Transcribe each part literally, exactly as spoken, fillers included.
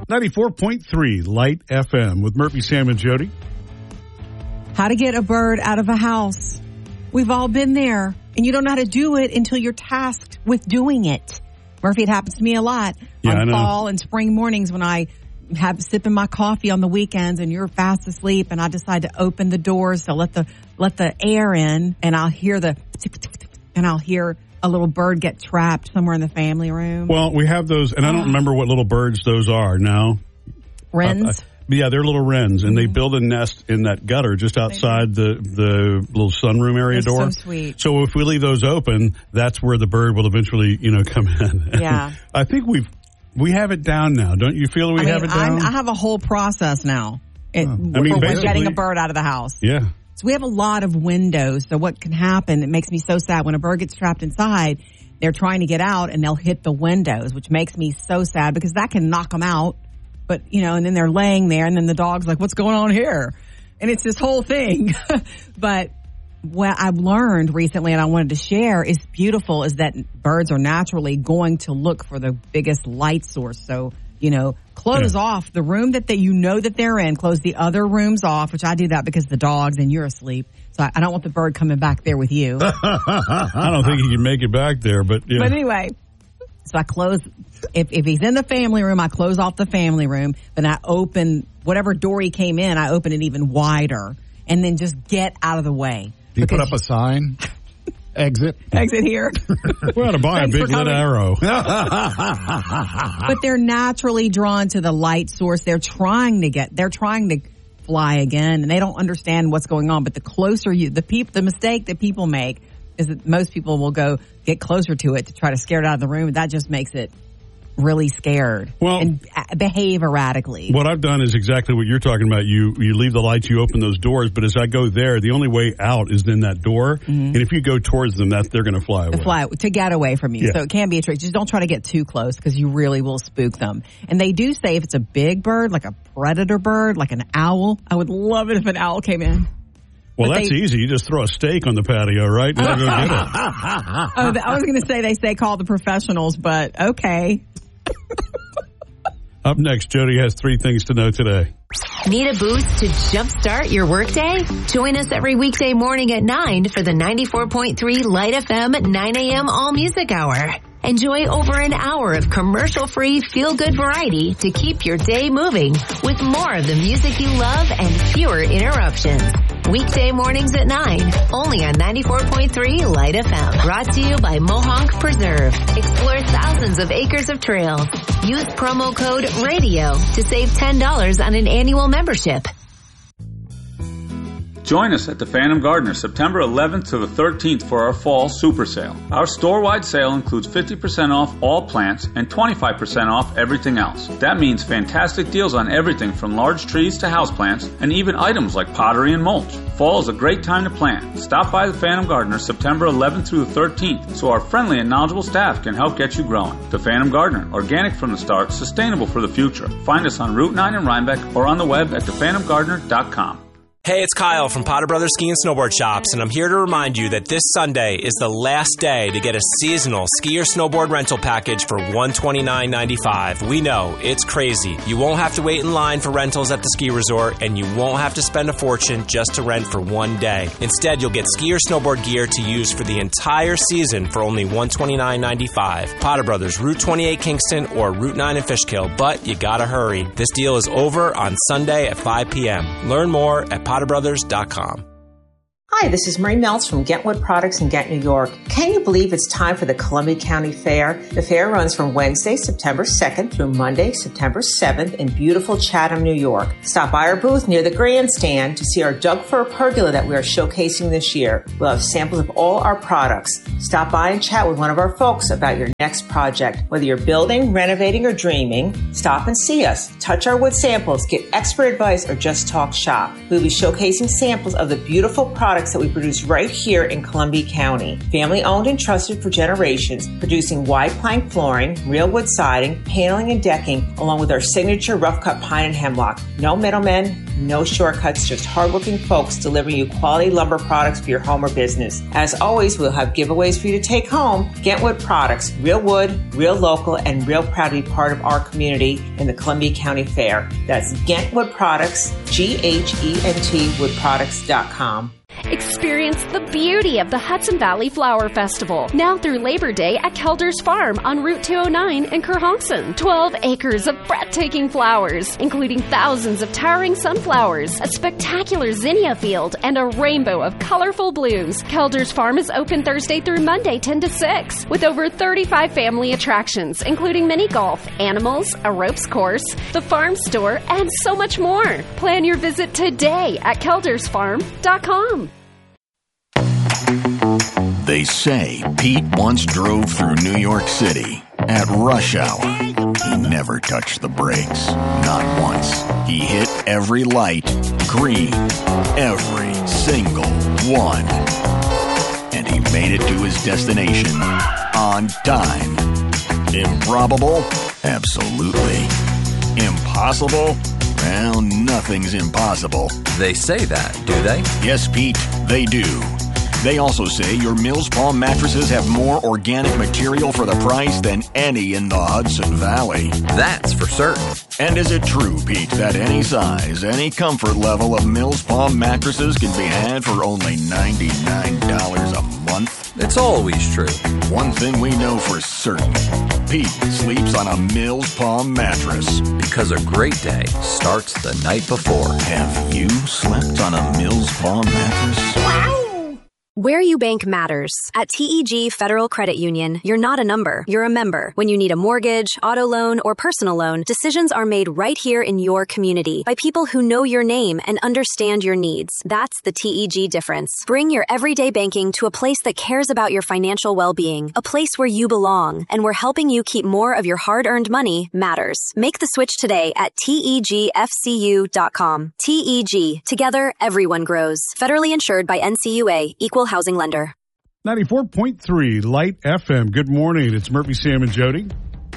ninety-four point three Light F M with Murphy, Sam, and Jody. How to get a bird out of a house. We've all been there, and you don't know how to do it until you're tasked with doing it. Murphy, it happens to me a lot Yeah, on fall and spring mornings when I have sipping my coffee on the weekends and you're fast asleep and I decide to open the doors to let the let the air in, and I'll hear the and I'll hear a little bird get trapped somewhere in the family room. Well, we have those, and I don't remember what little birds those are now. Wrens? Uh, uh, yeah, they're little wrens, and they build a nest in that gutter just outside the, the little sunroom area They're door. so sweet. So if we leave those open, that's where the bird will eventually, you know, come in. Yeah. I think we've we have it down now. Don't you feel we I mean, have it down? I'm, I have a whole process now it, Oh. I for mean, when basically- getting a bird out of the house. Yeah. So we have a lot of windows. So what can happen, it makes me so sad. When a bird gets trapped inside, they're trying to get out and they'll hit the windows, which makes me so sad because that can knock them out. But, you know, and then they're laying there and then the dog's like, what's going on here? And it's this whole thing. But what I've learned recently and I wanted to share is beautiful is that birds are naturally going to look for the biggest light source. So, you know, close Yeah. off the room that they, you know that they're in, close the other rooms off, which I do that because the dogs and you're asleep. So I, I don't want the bird coming back there with you. I don't think he can make it back there, but yeah. But anyway, so I close, if, if he's in the family room, I close off the family room. Then I open whatever door he came in, I open it even wider and then just get out of the way. Do you put Because up a sign? Exit? exit here. we ought to buy a Thanks for big lit coming. arrow. But they're naturally drawn to the light source. They're trying to get, they're trying to fly again and they don't understand what's going on. But the closer you, the people, the mistake that people make is that most people will go get closer to it to try to scare it out of the room. That just makes it really scared Well- and a- behave erratically. What I've done is exactly what you're talking about. You you leave the lights, you open those doors, but as I go there, the only way out is in that door. And if you go towards them, that they're going to fly away. To fly, to get away from you. Yeah. So it can be a trick. Just don't try to get too close because you really will spook them. And they do say if it's a big bird, like a predator bird, like an owl, I would love it if an owl came in. Well, But that's they- easy. You just throw a steak on the patio, right? And they'll go get it. Oh, th- I was going to say they say call the professionals, but okay. Up next, Jody has three things to know today. Need a boost to jumpstart your workday? Join us every weekday morning at nine for the ninety-four point three Light F M nine a.m. All Music Hour. Enjoy over an hour of commercial-free feel-good variety to keep your day moving with more of the music you love and fewer interruptions. Weekday mornings at nine, only on ninety-four point three Light F M. Brought to you by Mohonk Preserve. Explore thousands of acres of trails. Use promo code RADIO to save ten dollars on an annual membership. Join us at the Phantom Gardener September eleventh to the thirteenth for our fall super sale. Our store-wide sale includes fifty percent off all plants and twenty-five percent off everything else. That means fantastic deals on everything from large trees to houseplants and even items like pottery and mulch. Fall is a great time to plant. Stop by the Phantom Gardener September eleventh through the thirteenth so our friendly and knowledgeable staff can help get you growing. The Phantom Gardener, organic from the start, sustainable for the future. Find us on Route nine in Rhinebeck or on the web at the phantom gardener dot com. Hey, it's Kyle from Potter Brothers Ski and Snowboard Shops, and I'm here to remind you that this Sunday is the last day to get a seasonal ski or snowboard rental package for one hundred twenty-nine ninety-five. We know, it's crazy. You won't have to wait in line for rentals at the ski resort, and you won't have to spend a fortune just to rent for one day. Instead, you'll get ski or snowboard gear to use for the entire season for only one hundred twenty-nine ninety-five. Potter Brothers, Route twenty-eight Kingston or Route nine in Fishkill, but you gotta hurry. This deal is over on Sunday at five p.m. Learn more at potter brothers dot com. Hi, this is Marie Meltz from Gentwood Products in Ghent, New York. Can you believe it's time for the Columbia County Fair? The fair runs from Wednesday, September second through Monday, September seventh in beautiful Chatham, New York. Stop by our booth near the grandstand to see our Doug Fir pergola that we are showcasing this year. We'll have samples of all our products. Stop by and chat with one of our folks about your next project. Whether you're building, renovating, or dreaming, stop and see us. Touch our wood samples, get expert advice, or just talk shop. We'll be showcasing samples of the beautiful products that we produce right here in Columbia County. Family owned and trusted for generations, producing wide plank flooring, real wood siding, paneling and decking, along with our signature rough cut pine and hemlock. No middlemen, no shortcuts, just hardworking folks delivering you quality lumber products for your home or business. As always, we'll have giveaways for you to take home. Gentwood Products, real wood, real local, and real proud to be part of our community in the Columbia County Fair. That's Gentwood Products, G H E N T wood products dot com. Experience the beauty of the Hudson Valley Flower Festival, now through Labor Day at Kelder's Farm on Route two oh nine in Kerhonkson. twelve acres of breathtaking flowers, including thousands of towering sunflowers, a spectacular zinnia field, and a rainbow of colorful blooms. Kelder's Farm is open Thursday through Monday, ten to six, with over thirty-five family attractions, including mini golf, animals, a ropes course, the farm store, and so much more. Plan your visit today at kelders farm dot com. They say Pete once drove through New York City at rush hour. He never touched the brakes, not once. He hit every light green, every single one. And he made it to his destination on time. Improbable? Absolutely. Impossible? Well, nothing's impossible. They say that, do they? Yes, Pete, they do. They also say your Mills Palm mattresses have more organic material for the price than any in the Hudson Valley. That's for certain. And is it true, Pete, that any size, any comfort level of Mills Palm mattresses can be had for only ninety-nine dollars a month? It's always true. One thing we know for certain, Pete sleeps on a Mills Palm mattress. Because a great day starts the night before. Have you slept on a Mills Palm mattress? Wow! Where you bank matters. At T E G Federal Credit Union, you're not a number, you're a member. When you need a mortgage, auto loan, or personal loan, decisions are made right here in your community by people who know your name and understand your needs. That's the T E G difference. Bring your everyday banking to a place that cares about your financial well-being, a place where you belong, and where helping you keep more of your hard-earned money matters. Make the switch today at T E G F C U dot com. T E G. Together, everyone grows. Federally insured by N C U A. Equal housing lender. ninety-four point three Light F M. Good morning. It's Murphy, Sam, and Jody.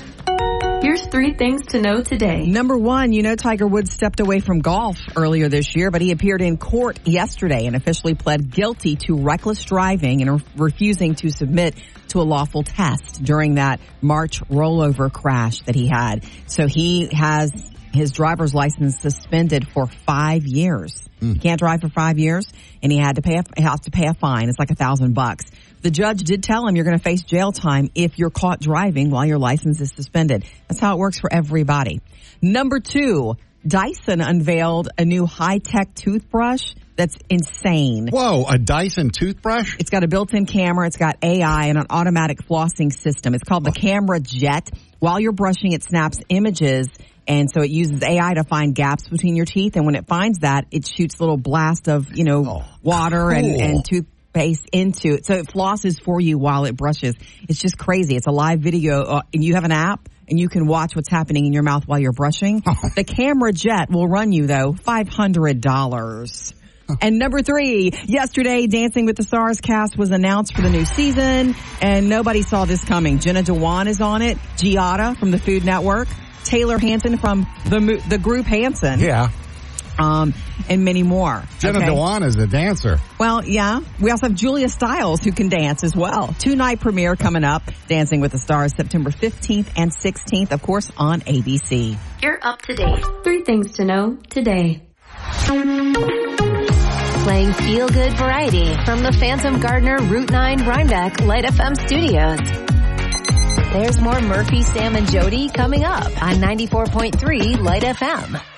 Here's three things to know today. Number one, you know Tiger Woods stepped away from golf earlier this year, but he appeared in court yesterday and officially pled guilty to reckless driving and re- refusing to submit to a lawful test during that March rollover crash that he had. So he has his driver's license suspended for five years. Mm. He can't drive for five years, and he had to pay a, he has to pay a fine. It's like a thousand bucks. The judge did tell him you're going to face jail time if you're caught driving while your license is suspended. That's how it works for everybody. Number two, Dyson unveiled a new high-tech toothbrush that's insane. Whoa, a Dyson toothbrush? It's got a built-in camera. It's got A I and an automatic flossing system. It's called the Camera Jet. While you're brushing, it snaps images, and so it uses A I to find gaps between your teeth. And when it finds that, it shoots little blast of, you know, oh, water cool. and, and toothpaste into it. So it flosses for you while it brushes. It's just crazy. It's a live video, uh, and you have an app, and you can watch what's happening in your mouth while you're brushing. The Camera Jet will run you, though, five hundred dollars. And number three, yesterday, Dancing with the Stars cast was announced for the new season, and nobody saw this coming. Jenna Dewan is on it, Giada from the Food Network, Taylor Hanson from the the group Hanson. Yeah. Um, and many more. Jenna okay? Dewan is a dancer. Well, yeah. We also have Julia Stiles who can dance as well. Two-night premiere coming up, Dancing with the Stars, September fifteenth and sixteenth, of course, on A B C. You're up to date. Three things to know today. Playing feel-good variety from the Phantom Gardner Route nine Rhinebeck Light F M studios. There's more Murphy, Sam, and Jody coming up on ninety-four point three Light F M.